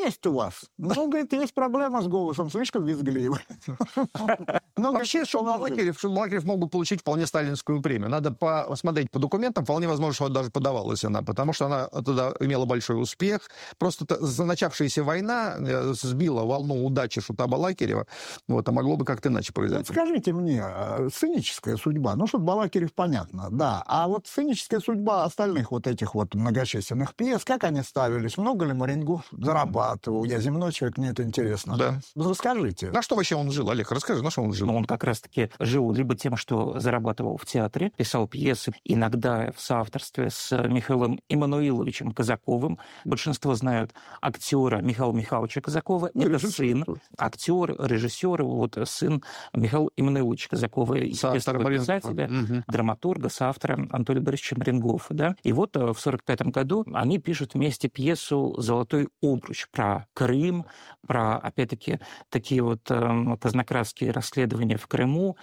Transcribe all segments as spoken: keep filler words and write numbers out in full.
есть у вас. Ну, говорит, есть проблема с голосом, слишком визгливый. Ну, вообще, Шумахерев мог бы получить вполне сталинскую премию. Надо посмотреть по документам, вполне возможно, что даже подавалась она, потому что она тогда имела большой успех. Просто начавшаяся война сбила волну удачи шута Балакирева, вот, а могло бы как-то иначе произойти. Вот скажите мне, сценическая судьба, ну, шут Балакирев, понятно, да, а вот сценическая судьба остальных вот этих вот многочисленных пьес, как они ставились, много ли Маренгов зарабатывал, я земной человек, мне это интересно. Да. Расскажите. На что вообще он жил, Олег? Расскажи, на что он жил? Ну, он как раз-таки жил либо тем, что зарабатывал в театре, писал пьесы, иногда в соавторстве с Михаилом Эммануиловичем Казаковым. Большинство знают актера Михаила Михайловича Казакова. Ну, это режиссер. сын, актер, режиссер, вот сын Михаила Эммануиловича Казакова, естественного писателя, угу. драматурга, соавтора Анатолия Борисовича Маренгофа. Да? И вот в сорок пятом году они пишут вместе пьесу «Золотой обруч» про Крым, про, опять-таки, такие вот казнократские расследования в Крыму,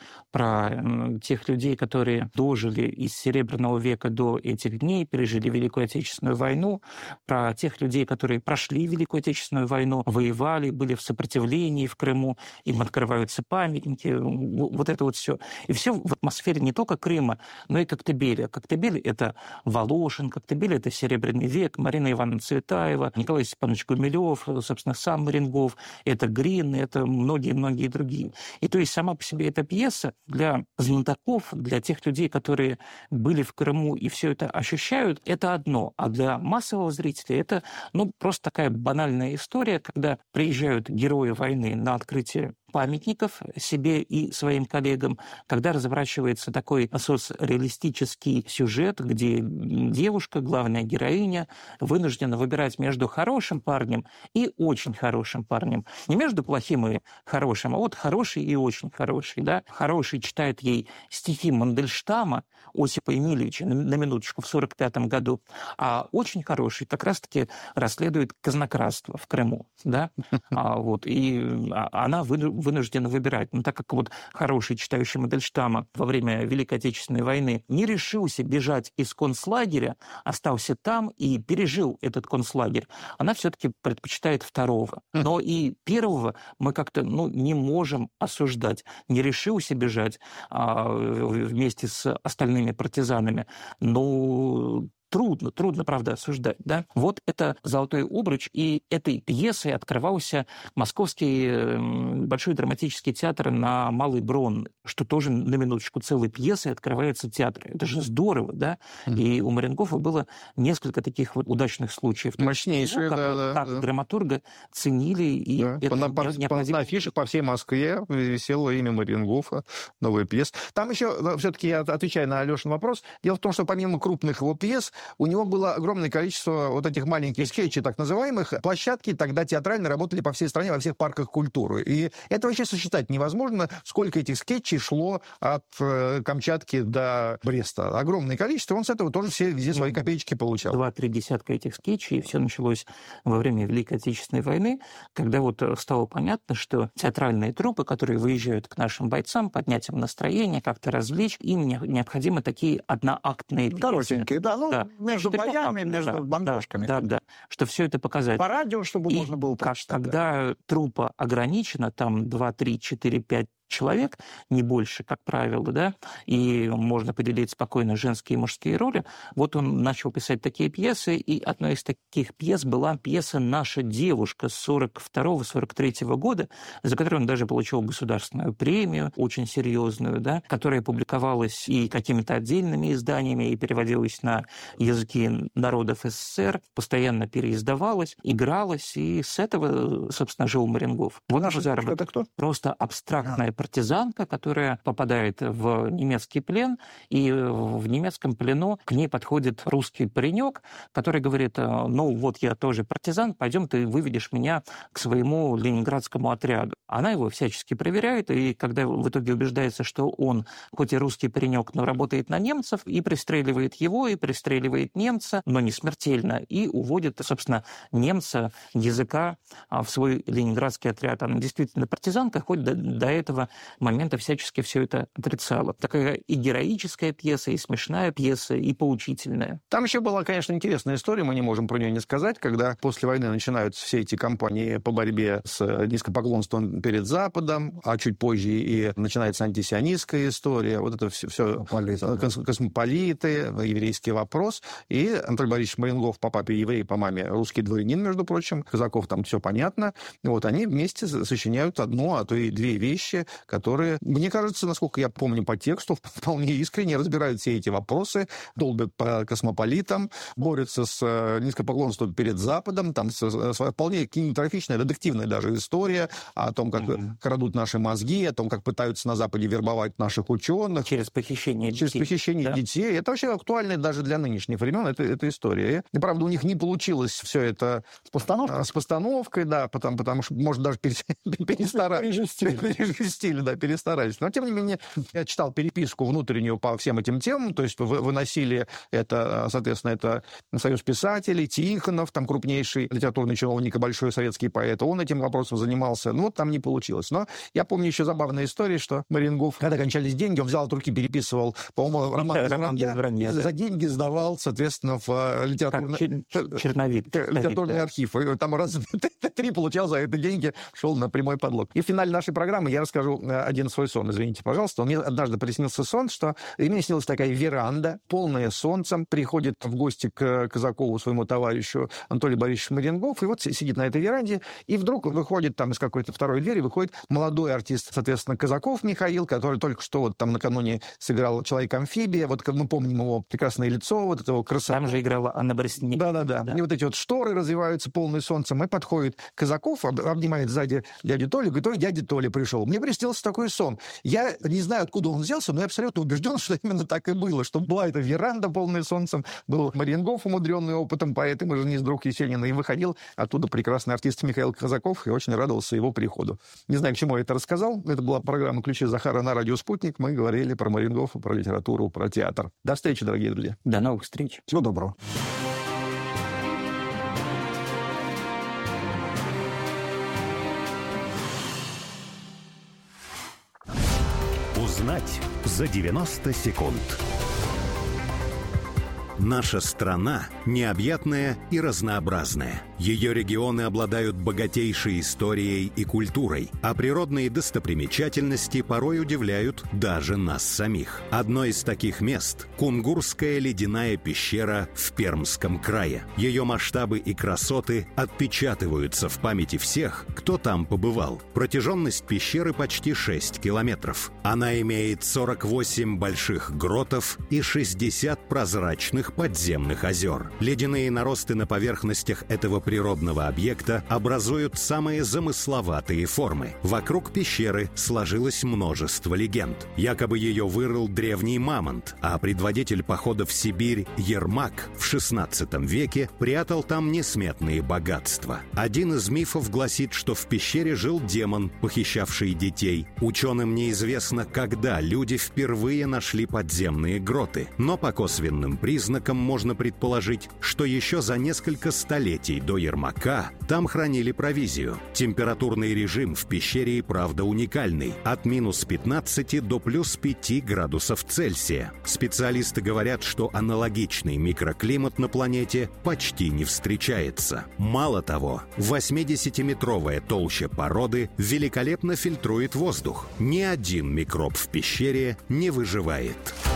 про тех людей, которые дожили из Серебряного века до этих дней, пережили Великую Отечественную войну, про тех людей, которые прошли Великую Отечественную войну, воевали, были в сопротивлении в Крыму, им открываются памятники, вот это вот все. И все в атмосфере не только Крыма, но и Коктебеля. Коктебель — это Волошин, Коктебель — это Серебряный век, Марина Ивановна Цветаева, Николай Степанович Гумилев, собственно, сам Маренгов, это Грин, это многие-многие другие. И то есть сама по себе эта пьеса для знатоков, для тех людей, которые были в Крыму и все это ощущают, это одно. А для массового зрителя это ну, просто такая банальная история, когда приезжают герои войны на открытие памятников себе и своим коллегам, когда разворачивается такой соцреалистический сюжет, где девушка, главная героиня, вынуждена выбирать между хорошим парнем и очень хорошим парнем. Не между плохим и хорошим, а вот хороший и очень хороший. Да? Хороший читает ей стихи Мандельштама, Осипа Емельевича, на минуточку, в сорок пятом году, а очень хороший как раз-таки расследует казнократство в Крыму. Да? А, вот, и она вынуждена выбирать. Но так как вот хороший, читающий Мандельштама во время Великой Отечественной войны не решился бежать из концлагеря, остался там и пережил этот концлагерь, она все-таки предпочитает второго. Но и первого мы как-то ну, не можем осуждать. Не решился бежать а, вместе с остальными партизанами, но трудно, трудно, правда, осуждать. Да? Вот это «Золотой обруч», и этой пьесой открывался Московский Большой драматический театр на Малой Бронной, что тоже, на минуточку, целой пьесой открывается театр. Это же здорово, да? Mm-hmm. И у Маренгофа было несколько таких вот удачных случаев. Мощнейшие, как, да, да. Как да. драматурга ценили. И да. это по, по, необходимо... на афишах по всей Москве висело имя Маренгофа, новая пьеса. Там еще, все-таки я отвечаю на Алешин вопрос, дело в том, что помимо крупных его пьес, у него было огромное количество вот этих маленьких скетчей, так называемых. Площадки тогда театрально работали по всей стране, во всех парках культуры. И это вообще сосчитать невозможно, сколько этих скетчей шло от э, Камчатки до Бреста. Огромное количество. Он с этого тоже все везде свои копеечки получал. Два-три десятка этих скетчей, и все началось во время Великой Отечественной войны, когда вот стало понятно, что театральные труппы, которые выезжают к нашим бойцам, поднять им настроение, как-то развлечь, им необходимы такие одноактные пьесы. Коротенькие, да, ну, да. между боями, между да, бомбежками. Да, да, да, что все это показать. По радио, чтобы и можно было прочитать. Когда да. труппа ограничена, там два, три, четыре, пять человек, не больше, как правило, да, и можно поделить спокойно женские и мужские роли. Вот он начал писать такие пьесы, и одной из таких пьес была пьеса «Наша девушка» с сорок второго — сорок третьего года, за которую он даже получил государственную премию, очень серьезную, да, которая публиковалась и какими-то отдельными изданиями, и переводилась на языки народов СССР, постоянно переиздавалась, игралась, и с этого, собственно, жил Маренгоф. Вот «Наша девушка» — это кто? Просто абстрактная а. партизанка, которая попадает в немецкий плен, и в немецком плену к ней подходит русский паренек, который говорит: ну вот я тоже партизан, пойдем ты выведешь меня к своему ленинградскому отряду. Она его всячески проверяет, и когда в итоге убеждается, что он, хоть и русский паренек, но работает на немцев, и пристреливает его, и пристреливает немца, но не смертельно, и уводит, собственно, немца, языка в свой ленинградский отряд. Она действительно партизанка, хоть до, до этого этого момента всячески все это отрицала. Такая и героическая пьеса, и смешная пьеса, и поучительная. Там еще была, конечно, интересная история, мы не можем про нее не сказать, когда после войны начинаются все эти кампании по борьбе с низкопоклонством перед Западом, а чуть позже и начинается антисионистская история, вот это все, все космополиты, еврейский вопрос. И Анатолий Борисович Марингоф, по папе еврей, по маме русский дворянин, между прочим, казаков там все понятно. Вот они вместе сочиняют одну, а то и две вещи, которые, мне кажется, насколько я помню по тексту, вполне искренне разбирают все эти вопросы, долбят по космополитам, борются с низкопоклонством перед Западом, там вполне кинематографичная, детективная даже история о том, как mm-hmm. крадут наши мозги, о том, как пытаются на Западе вербовать наших ученых. Через похищение детей. Через похищение да? детей. Это вообще актуально даже для нынешних времен, это, это история. И, правда, у них не получилось все это с постановкой, с постановкой да, потому, потому что, может, даже перестарались. Пережестили, да, перестарались. Но, тем не менее, я читал переписку внутреннюю по всем этим темам, то есть выносили это, соответственно, это Союз писателей, Тихонов, там крупнейший литературный чиновник и большой советский поэт, он этим вопросом занимался, ну, вот там не получилось. Но я помню еще забавная история, что Марингоф, когда кончались деньги, он взял от руки, переписывал, по-моему, роман «Вранья», за деньги сдавал, соответственно, в литературный, черновик, литературный да. архив. И там раз три получал за это деньги, шел на прямой подлог. И в финале нашей программы я расскажу один свой сон, извините, пожалуйста. Мне однажды приснился сон, что и мне снилась такая веранда, полная солнцем, приходит в гости к Казакову, своему товарищу Анатолий Борисович Марингоф, и вот сидит на этой веранде, и вдруг выходит там из какой-то второй двери, выходит молодой артист, соответственно, Казаков Михаил, который только что вот там накануне сыграл «Человек-амфибия», вот мы помним его прекрасное лицо, вот этого красоты. Там же играла Анна Борисовна. Да-да-да. И вот эти вот шторы развиваются, полные солнцем, и подходит Казаков, обнимает сзади дядю Толю, говорит: ой, дядя Толя пришел. Мне приснился такой сон. Я не знаю, откуда он взялся, но я абсолютно убежден, что именно так и было, что была эта веранда, полная солнцем, был Марингоф, умудренный опытом поэт, и мы же не с друг Есенина, и выходил оттуда прекрасный артист Михаил Казаков, и очень радовался его приходу. Не знаю, к чему я это рассказал. Это была программа «Ключи Захара» на радио «Спутник». Мы говорили про Марингофа, про литературу, про театр. До встречи, дорогие друзья. До новых встреч. Всего доброго. Узнать за девяносто секунд. Наша страна необъятная и разнообразная. Ее регионы обладают богатейшей историей и культурой, а природные достопримечательности порой удивляют даже нас самих. Одно из таких мест – Кунгурская ледяная пещера в Пермском крае. Ее масштабы и красоты отпечатываются в памяти всех, кто там побывал. Протяженность пещеры почти шесть километров. Она имеет сорок восемь больших гротов и шестьдесят прозрачных подземных озер. Ледяные наросты на поверхностях этого природного объекта образуют самые замысловатые формы. Вокруг пещеры сложилось множество легенд. Якобы ее вырыл древний мамонт, а предводитель похода в Сибирь Ермак в шестнадцатом веке прятал там несметные богатства. Один из мифов гласит, что в пещере жил демон, похищавший детей. Ученым неизвестно, когда люди впервые нашли подземные гроты, но по косвенным признакам можно предположить, что еще за несколько столетий до Ермака там хранили провизию. Температурный режим в пещере и правда уникальный. От минус пятнадцати до плюс пяти градусов Цельсия. Специалисты говорят, что аналогичный микроклимат на планете почти не встречается. Мало того, восьмидесятиметровая толща породы великолепно фильтрует воздух. Ни один микроб в пещере не выживает.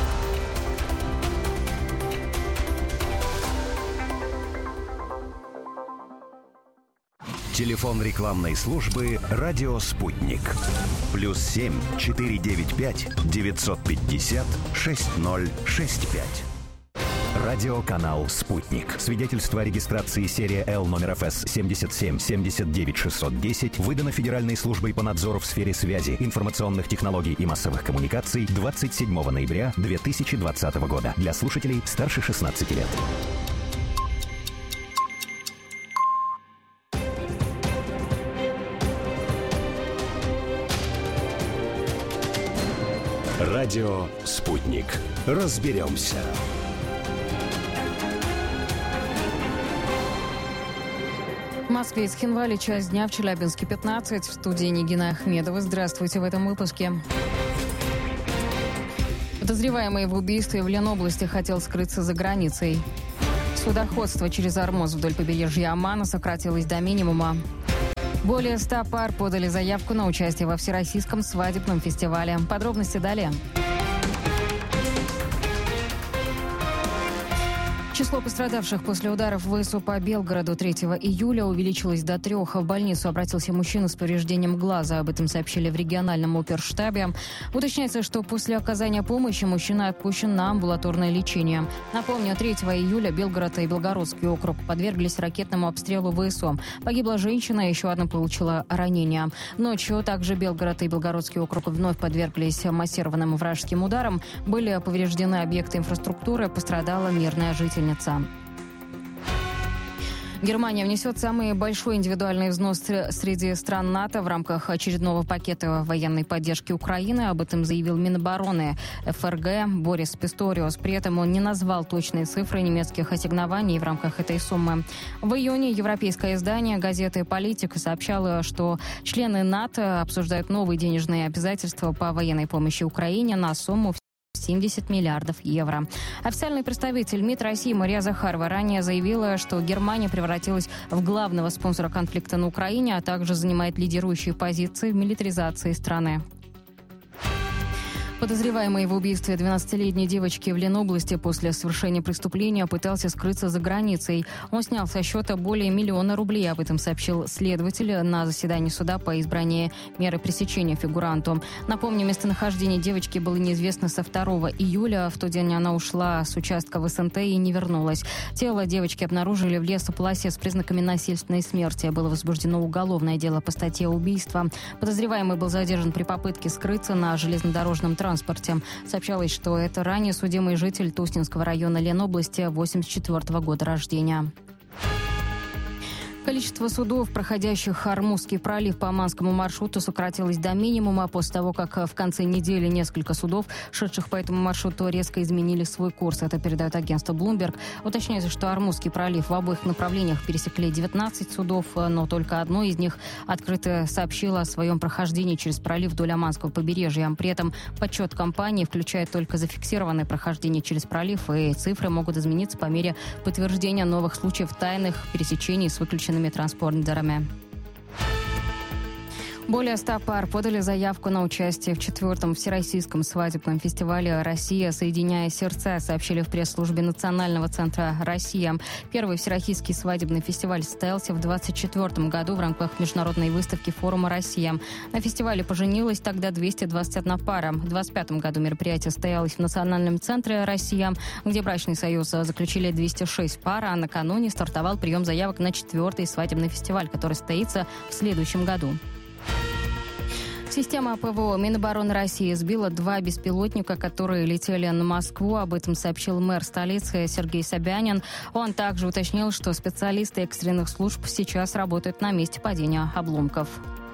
Телефон рекламной службы «Радио Спутник». Плюс семь четыре девять пять девятьсот пятьдесят шесть ноль шесть пять. Радиоканал «Спутник». Свидетельство о регистрации серия Л номер эф эс семьдесят семь семьдесят девять шестьсот десять выдано Федеральной службой по надзору в сфере связи, информационных технологий и массовых коммуникаций двадцать седьмого ноября две тысячи двадцатого года. Для слушателей старше шестнадцати лет. Радио «Спутник». Разберемся. Москве из Хинвали, часть дня, в Челябинске пятнадцать. В студии Нигина Ахмедова. Здравствуйте в этом выпуске. Подозреваемый в убийстве в Ленобласти хотел скрыться за границей. Судоходство через Ормоз вдоль побережья Омана сократилось до минимума. Более ста пар подали заявку на участие во Всероссийском свадебном фестивале. Подробности далее. Число пострадавших после ударов ВСУ по Белгороду третьего июля увеличилось до трех. В больницу обратился мужчина с повреждением глаза. Об этом сообщили в региональном оперштабе. Уточняется, что после оказания помощи мужчина отпущен на амбулаторное лечение. Напомню, третьего июля Белгород и Белгородский округ подверглись ракетному обстрелу ВСУ. Погибла женщина, еще одна получила ранение. Ночью также Белгород и Белгородский округ вновь подверглись массированным вражеским ударам. Были повреждены объекты инфраструктуры, пострадала мирная жительница. Германия внесет самый большой индивидуальный взнос среди стран НАТО в рамках очередного пакета военной поддержки Украины. Об этом заявил Минобороны ФРГ Борис Писториус. При этом он не назвал точные цифры немецких ассигнований в рамках этой суммы. В июне европейское издание газеты «Политик» сообщало, что члены НАТО обсуждают новые денежные обязательства по военной помощи Украине на сумму семьдесят миллиардов евро. Официальный представитель МИД России Мария Захарова ранее заявила, что Германия превратилась в главного спонсора конфликта на Украине, а также занимает лидирующие позиции в милитаризации страны. Подозреваемый в убийстве двенадцатилетней девочки в Ленобласти после совершения преступления пытался скрыться за границей. Он снял со счета более миллиона рублей. Об этом сообщил следователь на заседании суда по избранию меры пресечения фигуранту. Напомню, местонахождение девочки было неизвестно со второго июля. В тот день она ушла с участка в СНТ и не вернулась. Тело девочки обнаружили в лесополосе с признаками насильственной смерти. Было возбуждено уголовное дело по статье убийства. Подозреваемый был задержан при попытке скрыться на железнодорожном транспорте. транспорте. Сообщалось, что это ранее судимый житель Туснинского района Ленобласти восемьдесят четвёртого года рождения. Количество судов, проходящих Ормузский пролив по Оманскому маршруту, сократилось до минимума после того, как в конце недели несколько судов, шедших по этому маршруту, резко изменили свой курс. Это передает агентство Bloomberg. Уточняется, что Ормузский пролив в обоих направлениях пересекли девятнадцать судов, но только одно из них открыто сообщило о своем прохождении через пролив вдоль Оманского побережья. При этом подсчет компании включает только зафиксированное прохождение через пролив, и цифры могут измениться по мере подтверждения новых случаев тайных пересечений с выключенными транспондерами. Более ста пар подали заявку на участие в четвертом Всероссийском свадебном фестивале «Россия. Соединяя сердца», сообщили в пресс-службе Национального центра «Россия». Первый Всероссийский свадебный фестиваль состоялся в двадцать четвёртом году в рамках международной выставки форума «Россия». На фестивале поженилась тогда двести двадцать одна пара. В двадцать пятом году мероприятие состоялось в Национальном центре «Россия», где брачный союз заключили двести шесть пар, а накануне стартовал прием заявок на четвертый свадебный фестиваль, который состоится в следующем году. Система ПВО Минобороны России сбила два беспилотника, которые летели на Москву. Об этом сообщил мэр столицы Сергей Собянин. Он также уточнил, что специалисты экстренных служб сейчас работают на месте падения обломков.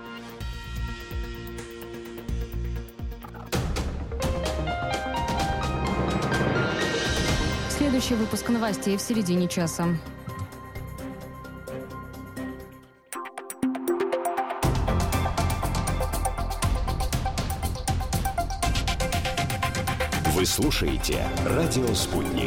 Следующий выпуск новостей в середине часа. Вы слушаете «Радио Спутник».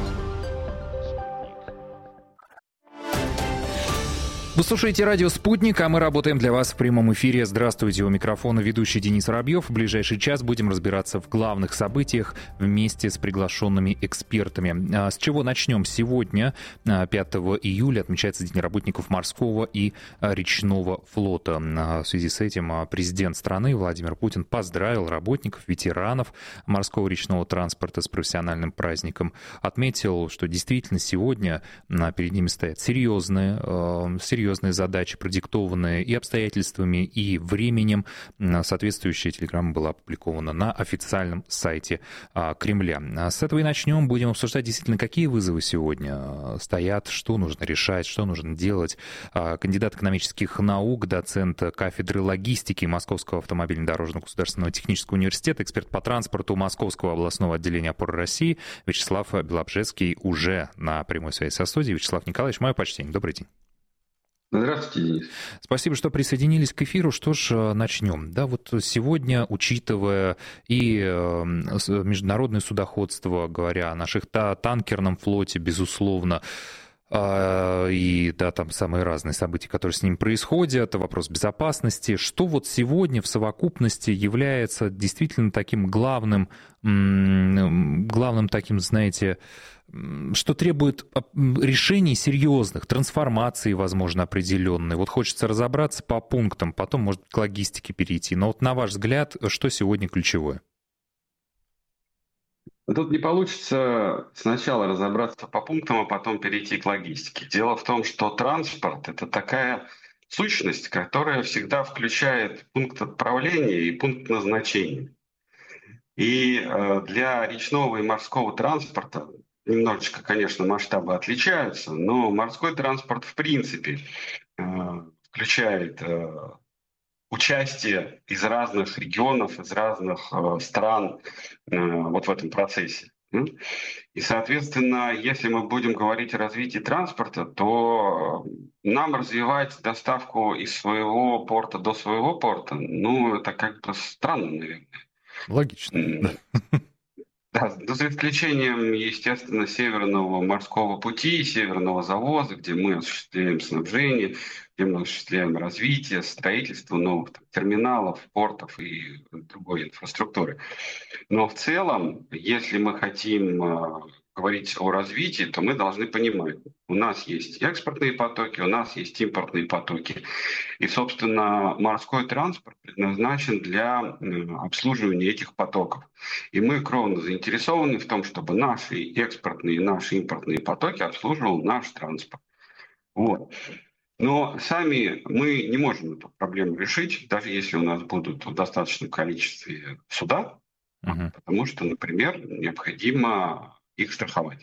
Вы слушаете «Радио Спутник», а мы работаем для вас в прямом эфире. Здравствуйте, у микрофона ведущий Денис Воробьев. В ближайший час будем разбираться в главных событиях вместе с приглашенными экспертами. С чего начнем? Сегодня, пятого июля, отмечается День работников морского и речного флота. В связи с этим президент страны Владимир Путин поздравил работников, ветеранов морского и речного транспорта с профессиональным праздником. Отметил, что действительно сегодня перед ними стоят серьезные, серьезные серьезные задачи, продиктованные и обстоятельствами, и временем. Соответствующая телеграмма была опубликована на официальном сайте Кремля. С этого и начнем. Будем обсуждать действительно, какие вызовы сегодня стоят, что нужно решать, что нужно делать. Кандидат экономических наук, доцент кафедры логистики Московского автомобильно-дорожного государственного технического университета, эксперт по транспорту Московского областного отделения «Опоры России» Вячеслав Белобжецкий уже на прямой связи со студией. Вячеслав Николаевич, мое почтение. Добрый день. Здравствуйте, Денис. Спасибо, что присоединились к эфиру. Что ж, начнем. Да, вот сегодня, учитывая и международное судоходство, говоря о наших танкерном флоте, безусловно, и да, там самые разные события, которые с ним происходят, вопрос безопасности. Что вот сегодня в совокупности является действительно таким главным, главным таким, знаете, что требует решений серьезных, трансформации, возможно, определенной. Вот хочется разобраться по пунктам, потом, может, к логистике перейти. Но вот на ваш взгляд, что сегодня ключевое? Тут не получится сначала разобраться по пунктам, а потом перейти к логистике. Дело в том, что транспорт – это такая сущность, которая всегда включает пункт отправления и пункт назначения. И для речного и морского транспорта немножечко, конечно, масштабы отличаются, но морской транспорт в принципе включает участие из разных регионов, из разных стран вот в этом процессе. И, соответственно, если мы будем говорить о развитии транспорта, то нам развивать доставку из своего порта до своего порта, ну, это как-то странно, наверное. Логично. Да, ну, за исключением, естественно, Северного морского пути, Северного завоза, где мы осуществляем снабжение, где мы осуществляем развитие, строительство новых там, терминалов, портов и другой инфраструктуры. Но в целом, если мы хотим э, говорить о развитии, то мы должны понимать, у нас есть экспортные потоки, у нас есть импортные потоки. И, собственно, морской транспорт предназначен для э, обслуживания этих потоков. И мы кровно заинтересованы в том, чтобы наши экспортные и наши импортные потоки обслуживал наш транспорт. Вот. Но сами мы не можем эту проблему решить, даже если у нас будут в достаточном количестве суда, uh-huh. потому что, например, необходимо их страховать.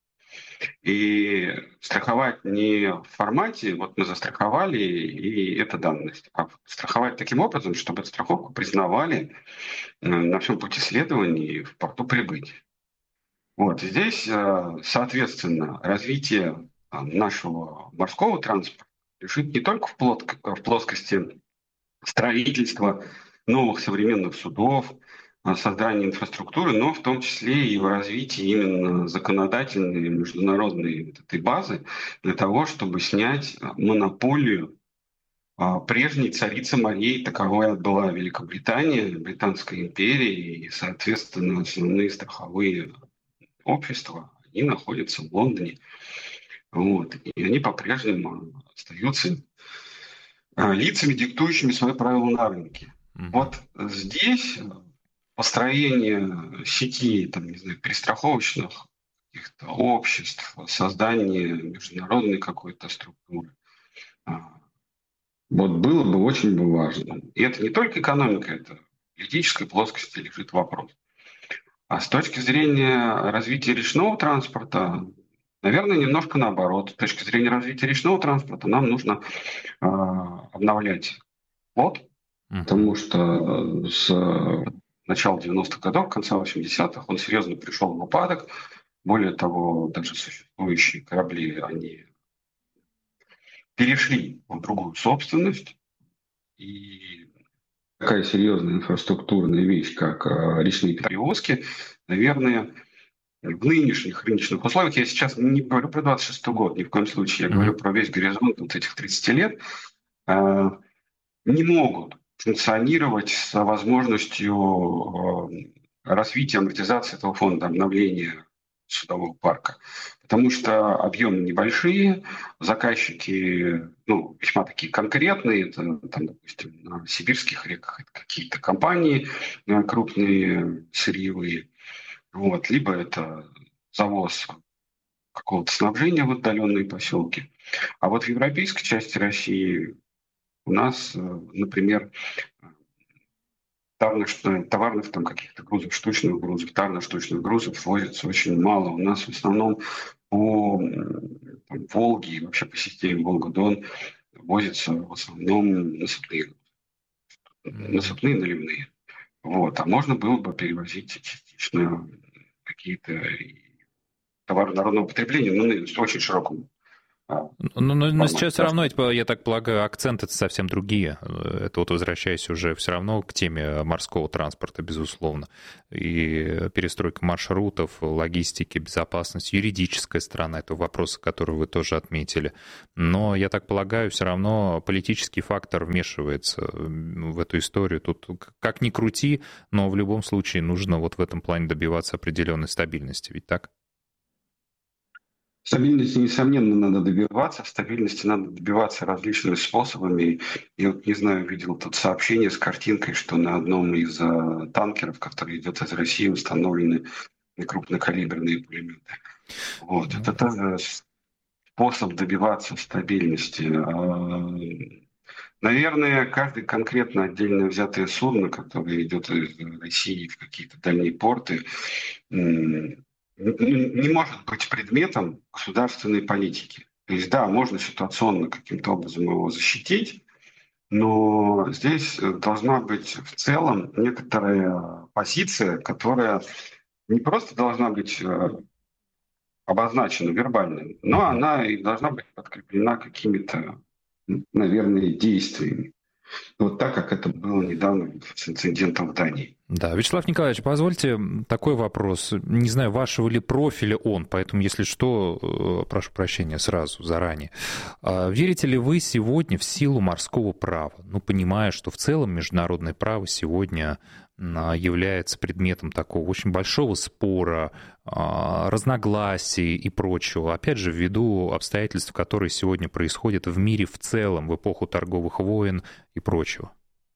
И страховать не в формате, вот мы застраховали, и это данность, а страховать таким образом, чтобы эту страховку признавали на всем пути следования и в порту прибытия. Вот здесь, соответственно, развитие нашего морского транспорта лежит не только в, плот, в плоскости строительства новых современных судов, создания инфраструктуры, но в том числе и в развитии именно законодательной международной вот этой базы для того, чтобы снять монополию прежней царицы морей, таковой была Великобритания, Британская империя, и, соответственно, основные страховые общества, они находятся в Лондоне. Вот. И они по-прежнему остаются лицами, диктующими свои правила на рынке. Mm-hmm. Вот здесь построение сети, там, не знаю, перестраховочных каких-то обществ, создание международной какой-то структуры, вот было бы очень бы важно. И это не только экономика, это в юридической плоскости лежит вопрос. А с точки зрения развития речного транспорта, наверное, немножко наоборот. С точки зрения развития речного транспорта нам нужно э, обновлять флот, uh-huh. потому что с начала девяностых годов, конца восьмидесятых он серьезно пришел в упадок. Более того, даже существующие корабли, они перешли в другую собственность. И такая серьезная инфраструктурная вещь, как э, речные перевозки, наверное, в нынешних рыночных условиях, я сейчас не говорю про двадцать шестой год, ни в коем случае, я mm-hmm. говорю про весь горизонт вот этих тридцати лет, э, не могут функционировать с возможностью э, развития, амортизации этого фонда, обновления судового парка. Потому что объемы небольшие, заказчики ну, весьма такие конкретные, это, там, допустим, на сибирских реках это какие-то компании э, крупные, сырьевые. Вот, либо это завоз какого-то снабжения в отдаленные поселки. А вот в европейской части России у нас, например, товарных, товарных там, каких-то грузов, штучных грузов, тарно-штучных грузов возится очень мало. У нас в основном по там, Волге и вообще по системе Волга-Дон возятся в основном насыпные грузы. Насыпные, наливные. Вот. А можно было бы перевозить частично какие-то товары народного потребления, ну, в очень широком Но, но, но сейчас все равно, я так полагаю, акценты совсем другие. Это вот возвращаясь уже все равно к теме морского транспорта, безусловно. И перестройка маршрутов, логистики, безопасность, юридическая сторона — это вопросы, которые вы тоже отметили. Но, я так полагаю, все равно политический фактор вмешивается в эту историю. Тут как ни крути, но в любом случае нужно вот в этом плане добиваться определенной стабильности. Ведь так? Стабильности, несомненно, надо добиваться. Стабильности надо добиваться различными способами. Я вот, не знаю, видел тут сообщение с картинкой, что на одном из э, танкеров, который идет из России, установлены крупнокалиберные пулеметы. Вот. Mm-hmm. Это тоже способ добиваться стабильности. Наверное, каждый конкретно отдельно взятое судно, которое идет из России в какие-то дальние порты, не может быть предметом государственной политики. То есть, да, можно ситуационно каким-то образом его защитить, но здесь должна быть в целом некоторая позиция, которая не просто должна быть обозначена вербально, но она и должна быть подкреплена какими-то, наверное, действиями. Вот так, как это было недавно с инцидентом в Дании. Да, Вячеслав Николаевич, позвольте такой вопрос. Не знаю, вашего ли профиля он, поэтому, если что, прошу прощения сразу, заранее. Верите ли вы сегодня в силу морского права? Ну, понимая, что в целом международное право сегодня является предметом такого очень большого спора, разногласий и прочего. Опять же, ввиду обстоятельств, которые сегодня происходят в мире в целом, в эпоху торговых войн и прочего.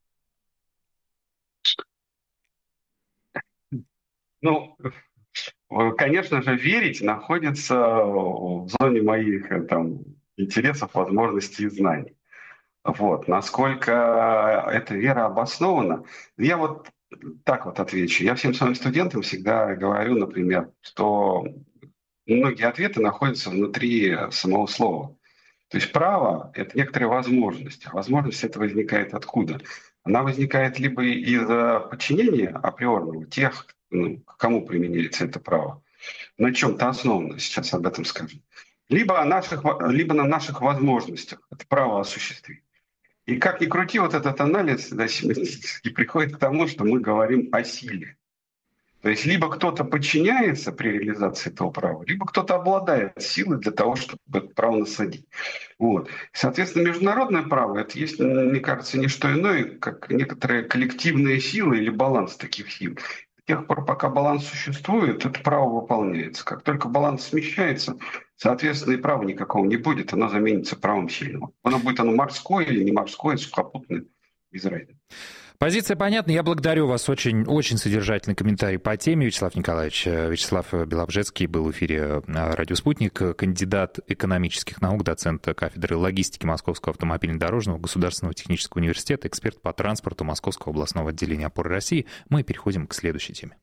Ну, конечно же, верить находится в зоне моих там, интересов, возможностей и знаний. Вот. Насколько эта вера обоснована? Я вот так вот отвечу. Я всем своим студентам всегда говорю, например, что многие ответы находятся внутри самого слова. То есть право – это некоторая возможность. А возможность это возникает откуда? Она возникает либо из-за подчинения априорного тех, ну, к кому применяется это право, на чем-то основано, сейчас об этом скажем, либо, о наших, либо на наших возможностях это право осуществить. И как ни крути, вот этот анализ да, семантически приходит к тому, что мы говорим о силе. То есть либо кто-то подчиняется при реализации этого права, либо кто-то обладает силой для того, чтобы это право насадить. Вот. Соответственно, международное право — это есть, мне кажется, не что иное, как некоторая коллективная сила или баланс таких сил. С тех пор, пока баланс существует, это право выполняется. Как только баланс смещается, соответственно, и права никакого не будет, оно заменится правом сильного. Оно будет оно морское или не морское, сухопутное, без разницы. Позиция понятна. Я благодарю вас. Очень, очень содержательный комментарий по теме, Вячеслав Николаевич. Вячеслав Белобжецкий был в эфире «Радио Спутник», кандидат экономических наук, доцент кафедры логистики Московского автомобильно-дорожного государственного технического университета, эксперт по транспорту Московского областного отделения «Опоры России». Мы переходим к следующей теме.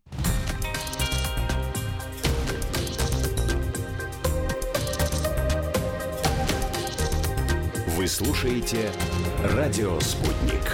Вы слушаете «Радио Спутник».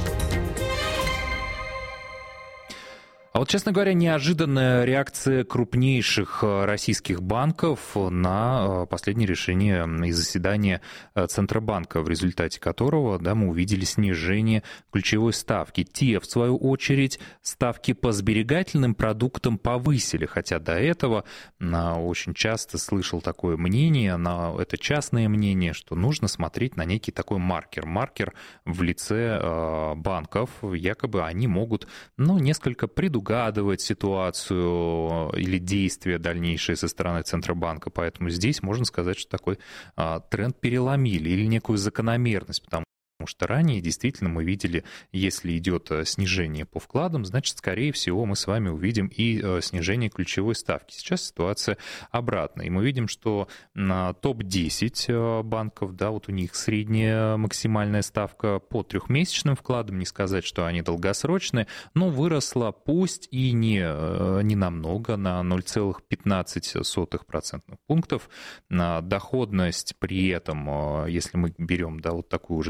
А вот, честно говоря, неожиданная реакция крупнейших российских банков на последнее решение из заседания Центробанка, в результате которого да, мы увидели снижение ключевой ставки. Те, в свою очередь, ставки по сберегательным продуктам повысили, хотя до этого очень часто слышал такое мнение, это частное мнение, что нужно смотреть на некий такой маркер. Маркер в лице банков, якобы они могут ну, несколько предугадывать, угадывать ситуацию или действия дальнейшие со стороны Центробанка. Поэтому здесь можно сказать, что такой а, тренд переломили или некую закономерность, потому что ранее действительно мы видели, если идет снижение по вкладам, значит, скорее всего, мы с вами увидим и снижение ключевой ставки. Сейчас ситуация обратная. И мы видим, что на топ десять банков, да, вот у них средняя максимальная ставка по трехмесячным вкладам, не сказать, что они долгосрочные, но выросла пусть и не, не намного, на ноль целых пятнадцать сотых процентных пунктов. Доходность при этом, если мы берем, да, вот такую уже стратегию,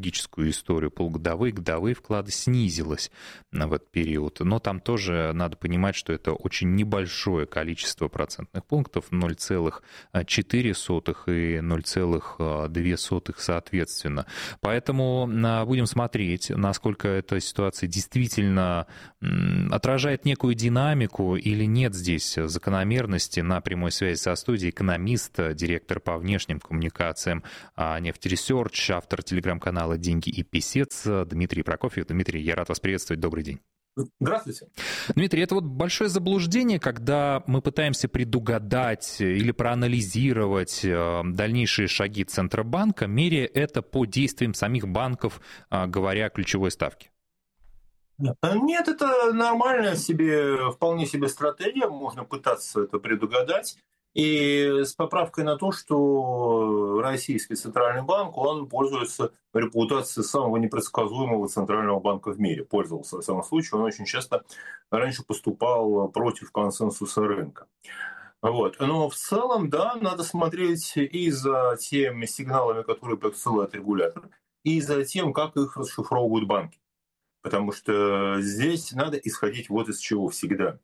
аналогическую историю, полугодовые, годовые вклады, снизилась в этот период. Но там тоже надо понимать, что это очень небольшое количество процентных пунктов, ноль целых четыре сотых и ноль целых две сотых соответственно. Поэтому будем смотреть, насколько эта ситуация действительно отражает некую динамику или нет здесь закономерности. На прямой связи со студией экономист, директор по внешним коммуникациям «Нефтересерч», автор телеграм-канала «Деньги и писец» Дмитрий Прокофьев. Дмитрий, я рад вас приветствовать. Добрый день. Здравствуйте. Дмитрий, это вот большое заблуждение, когда мы пытаемся предугадать или проанализировать дальнейшие шаги Центробанка, меряя это по действиям самих банков, говоря о ключевой ставке. Нет, это нормальная себе, вполне себе стратегия, можно пытаться это предугадать. И с поправкой на то, что российский центральный банк, он пользуется репутацией самого непредсказуемого центрального банка в мире. Пользовался, в самом случае, он очень часто раньше поступал против консенсуса рынка. Вот. Но в целом, да, надо смотреть и за теми сигналами, которые посылает регулятор, и за тем, как их расшифровывают банки. Потому что здесь надо исходить вот из чего всегда.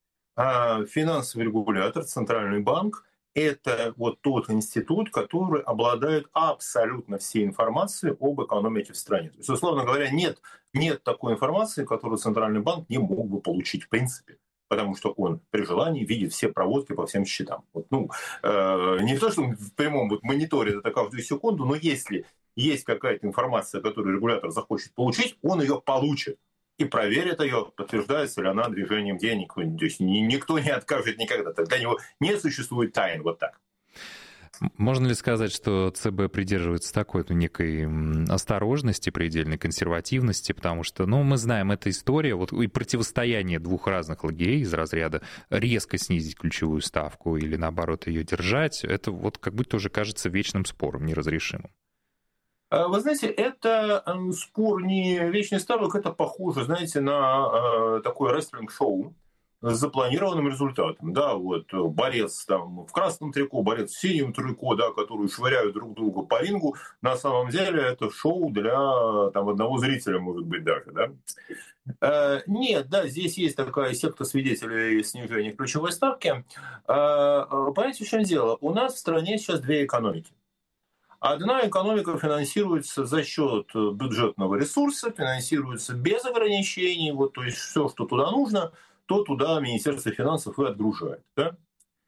А финансовый регулятор, центральный банк, это вот тот институт, который обладает абсолютно всей информацией об экономике в стране. То есть, условно говоря, нет, нет такой информации, которую центральный банк не мог бы получить в принципе. Потому что он при желании видит все проводки по всем счетам. Вот, ну, э, не то, что он в прямом вот, мониторе это каждую секунду, но если есть какая-то информация, которую регулятор захочет получить, он ее получит. И проверит ее, подтверждается ли она движением денег. То есть никто не откажет никогда. Для него не существует тайн. Вот так. Можно ли сказать, что ЦБ придерживается такой ну, некой осторожности, предельной консервативности, потому что, ну, мы знаем, эта история, вот и противостояние двух разных лагерей из разряда резко снизить ключевую ставку или, наоборот, ее держать, это вот как будто уже кажется вечным спором, неразрешимым. Вы знаете, это спор не вечный ставок, это похоже, знаете, на такое рестлинг-шоу с запланированным результатом. Да, вот борец там в красном трико, борец в синем трико, да, которые швыряют друг друга по рингу. На самом деле это шоу для там, одного зрителя, может быть, даже. Да? Нет, да, здесь есть такая секта свидетелей снижения ключевой ставки. Понимаете, в чем дело? У нас в стране сейчас две экономики. Одна экономика финансируется за счет бюджетного ресурса, финансируется без ограничений, вот, то есть все, что туда нужно, то туда Министерство финансов и отгружает. Да?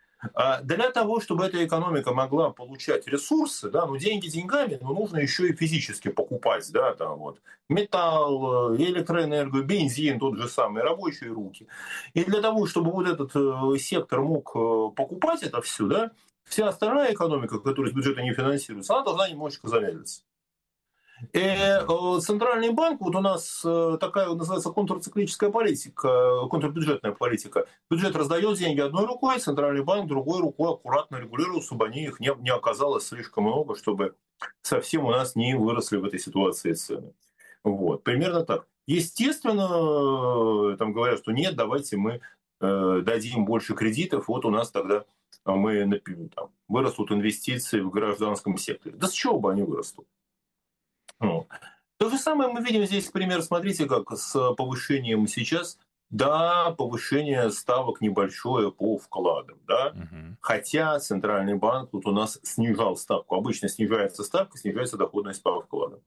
А для того, чтобы эта экономика могла получать ресурсы, да, ну деньги деньгами, но нужно еще и физически покупать, да, там, вот, металл, электроэнергию, бензин, тот же самый, рабочие руки. И для того, чтобы вот этот сектор мог покупать это все, да, вся остальная экономика, которая с бюджета не финансируется, она должна немножечко замедлиться. И э, центральный банк, вот у нас э, такая называется контрциклическая политика, контрбюджетная политика. Бюджет раздает деньги одной рукой, центральный банк другой рукой аккуратно регулирует, чтобы они их не, не оказалось слишком много, чтобы совсем у нас не выросли в этой ситуации цены. Вот, примерно так. Естественно, там говорят, что нет, давайте мы э, дадим больше кредитов, вот у нас тогда мы там, вырастут инвестиции в гражданском секторе. Да с чего бы они вырастут? Ну. То же самое мы видим здесь пример, смотрите, как с повышением сейчас, да, повышение ставок небольшое по вкладам, да, угу. Хотя Центральный банк тут у нас снижал ставку. Обычно снижается ставка, снижается доходность по вкладам.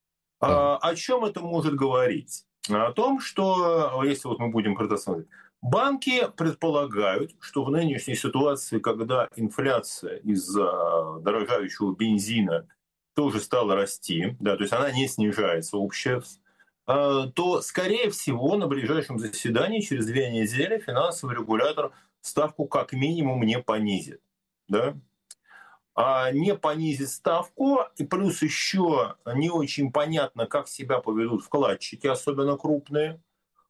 А, о чем это может говорить? О том, что, если вот мы будем это смотреть, банки предполагают, что в нынешней ситуации, когда инфляция из-за дорожающего бензина тоже стала расти, да, то есть она не снижается общая, то, скорее всего, на ближайшем заседании через две недели финансовый регулятор ставку как минимум не понизит. Да? А не понизит ставку, и плюс еще не очень понятно, как себя поведут вкладчики, особенно крупные.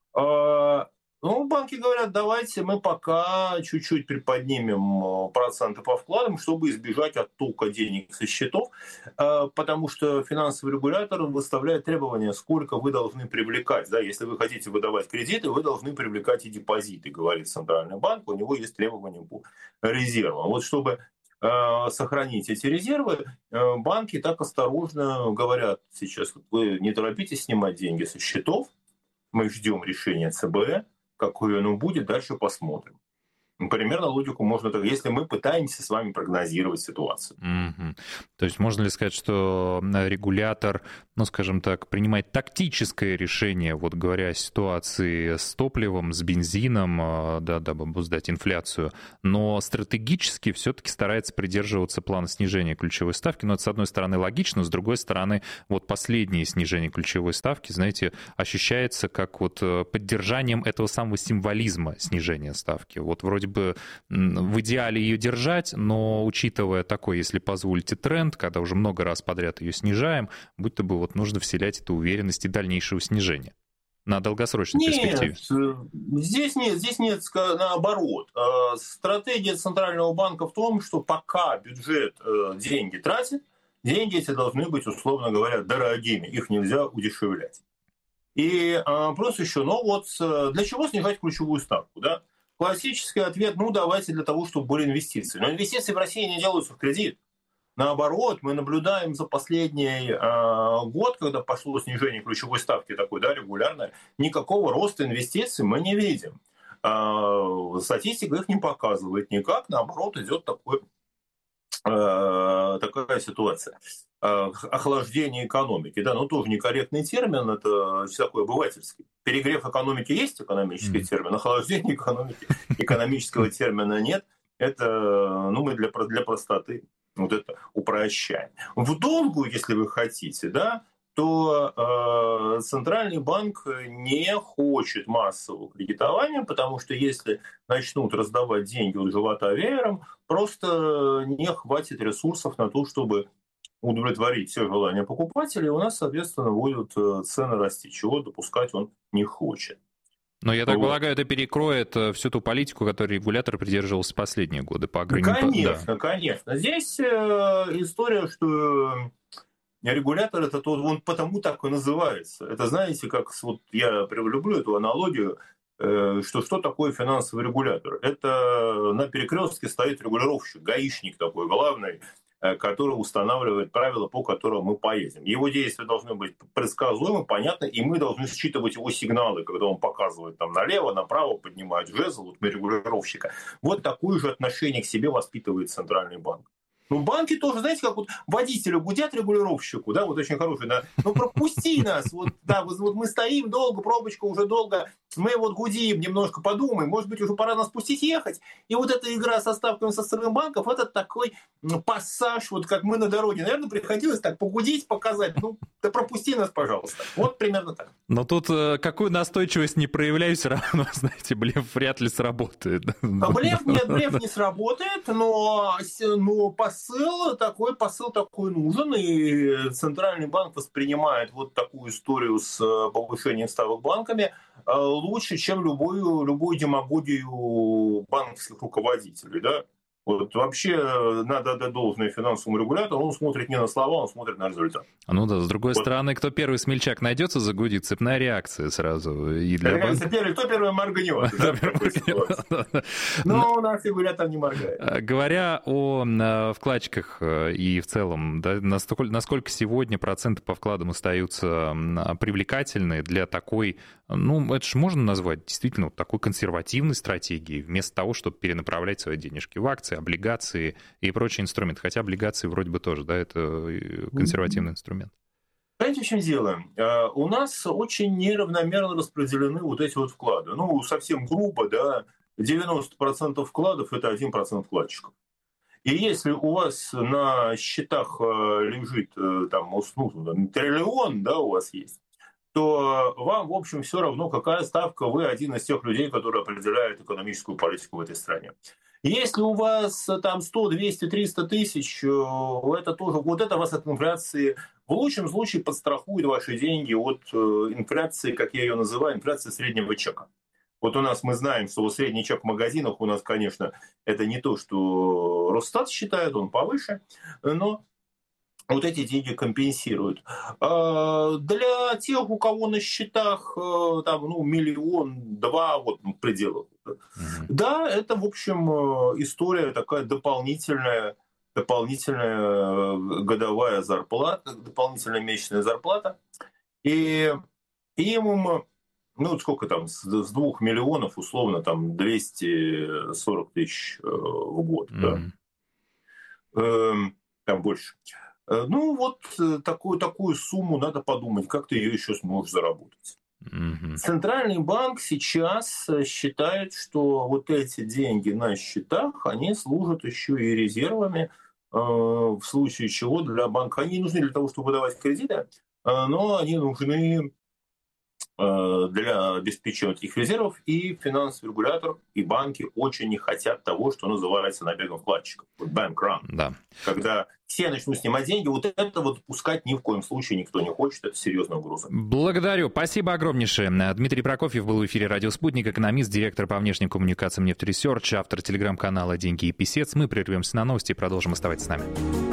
Ну, банки говорят, давайте мы пока чуть-чуть приподнимем проценты по вкладам, чтобы избежать оттока денег со счетов, потому что финансовый регулятор выставляет требования, сколько вы должны привлекать. Да? Если вы хотите выдавать кредиты, вы должны привлекать и депозиты, говорит Центральный банк, у него есть требования по резервам. Вот чтобы сохранить эти резервы, банки так осторожно говорят сейчас: вы не торопитесь снимать деньги со счетов, мы ждем решения ЦБ, какое оно будет, дальше посмотрим. Примерно логику можно так, если мы пытаемся с вами прогнозировать ситуацию. Mm-hmm. То есть можно ли сказать, что регулятор, ну, скажем так, принимает тактическое решение, вот говоря о ситуации с топливом, с бензином, да, дабы обуздать инфляцию, но стратегически все-таки старается придерживаться плана снижения ключевой ставки? Но это, с одной стороны, логично, с другой стороны, вот последнее снижение ключевой ставки, знаете, ощущается как вот поддержанием этого самого символизма снижения ставки. Вот вроде бы в идеале ее держать, но учитывая такой, если позволите, тренд, когда уже много раз подряд ее снижаем, будто бы вот нужно вселять эту уверенность и дальнейшего снижения на долгосрочной нет, перспективе. Здесь нет, здесь нет, наоборот. Стратегия Центрального банка в том, что пока бюджет деньги тратит, деньги эти должны быть, условно говоря, дорогими, их нельзя удешевлять. И просто еще, ну вот, для чего снижать ключевую ставку, да? Классический ответ: ну, давайте для того, чтобы были инвестиции. Но инвестиции в России не делаются в кредит. Наоборот, мы наблюдаем за последний э, год, когда пошло снижение ключевой ставки такой, да, регулярное, никакого роста инвестиций мы не видим. Э, статистика их не показывает никак, наоборот, идет такой, э, такая ситуация. Охлаждение экономики, да, но тоже некорректный термин, это такой обывательский. Перегрев экономики есть экономический mm. термин, охлаждение экономики экономического термина нет. Это, ну, мы для, для простоты вот это упрощаем. В долгую, если вы хотите, да, то э, Центральный банк не хочет массового кредитования, потому что если начнут раздавать деньги от живота веером, просто не хватит ресурсов на то, чтобы удовлетворить все желания покупателей, у нас, соответственно, будут цены расти, чего допускать он не хочет. Но я так вот. полагаю, это перекроет всю ту политику, которой регулятор придерживался последние годы по ограничению. Конечно, да. конечно. Здесь э, история, что регулятор это тот, он потому так и называется. Это, знаете, как вот я люблю эту аналогию, э, что что такое финансовый регулятор? Это на перекрестке стоит регулировщик, гаишник такой главный, который устанавливает правила, по которым мы поедем. Его действия должны быть предсказуемы, понятны, и мы должны считывать его сигналы, когда он показывает там налево, направо, поднимает жезл, вот мы регулировщика. Вот такое же отношение к себе воспитывает Центральный банк. Ну, банки тоже, знаете, как вот водителю гудят регулировщику, да, вот очень хороший, да, ну, пропусти нас, вот, да, вот, вот мы стоим долго, пробочка уже долго, мы вот гудим, немножко подумаем, может быть, уже пора нас пустить ехать, и вот эта игра со ставками со стороны банков, это такой ну, пассаж, вот как мы на дороге, наверное, приходилось так погудеть, показать, ну, да пропусти нас, пожалуйста, вот примерно так. Но тут какую настойчивость не проявляю, все равно, знаете, блеф вряд ли сработает. Блеф, нет, блеф не сработает, но, но посыл такой, посыл такой нужен, и Центральный банк воспринимает вот такую историю с повышением ставок банками лучше, чем любую, любую демагогию банковских руководителей, да. Вот вообще надо отдать должное финансовому регулятору, он смотрит не на слова, он смотрит на результат. Ну да, с другой вот. стороны, кто первый смельчак найдется, загудит, цепная реакция сразу. И для банка... первый, кто первый моргнет? Но у нас регулятор не моргает. Говоря о вкладчиках и в целом, да, насколько сегодня проценты по вкладам остаются привлекательны для такой, ну, это же можно назвать действительно такой консервативной стратегией, вместо того, чтобы перенаправлять свои денежки в акции, облигации и прочие инструменты. Хотя облигации вроде бы тоже, да, это консервативный инструмент. Понимаете, в чем дело? У нас очень неравномерно распределены вот эти вот вклады. Ну, совсем грубо, да, девяносто процентов вкладов – это один процент вкладчиков. И если у вас на счетах лежит там, ну, триллион, да, у вас есть, то вам, в общем, все равно, какая ставка, вы один из тех людей, которые определяют экономическую политику в этой стране. Если у вас там сто, двести, триста тысяч, это тоже, вот это вас от инфляции в лучшем случае подстрахует ваши деньги от инфляции, как я ее называю, инфляции среднего чека. Вот у нас мы знаем, что вот средний чек в магазинах у нас, конечно, это не то, что Росстат считает, он повыше, но вот эти деньги компенсируют. Для тех, у кого на счетах там, ну, миллион-два, вот пределах. Mm-hmm. Да, это, в общем, история такая дополнительная, дополнительная годовая зарплата, дополнительная месячная зарплата. И им, ну, сколько там, с двух миллионов, условно, там, двести сорок тысяч в год, mm-hmm. да? Там больше. Ну, вот такую, такую сумму надо подумать, как ты ее еще сможешь заработать. Mm-hmm. Центральный банк сейчас считает, что вот эти деньги на счетах, они служат еще и резервами, э, в случае чего для банка. Они нужны для того, чтобы выдавать кредиты, э, но они нужны э, для обеспечения этих резервов, и финансовый регулятор, и банки очень не хотят того, что называется набегом вкладчиков. Вот bank run. Да. Когда все начнут снимать деньги, вот это вот пускать ни в коем случае никто не хочет, это серьезная угроза. Благодарю, спасибо огромнейшее. Дмитрий Прокофьев был в эфире «Радио Спутник», экономист, директор по внешним коммуникациям «Нефтресерч», автор телеграм-канала «Деньги и писец». Мы прервемся на новости и продолжим. Оставайтесь с нами.